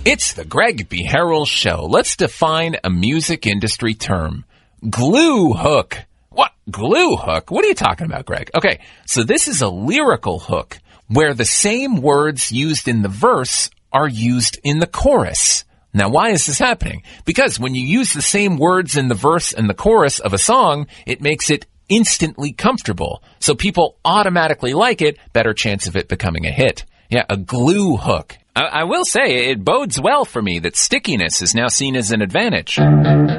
It's the Greg B. Harrell Show. Let's define a music industry term. Glue hook. What? Glue hook? What are you talking about, Greg? Okay, so this is a lyrical hook where the same words used in the verse are used in the chorus. Now, why is this happening? Because when you use the same words in the verse and the chorus of a song, it makes it instantly comfortable. So people automatically like it, better chance of it becoming a hit. Yeah, a glue hook. I will say, it bodes well for me that stickiness is now seen as an advantage.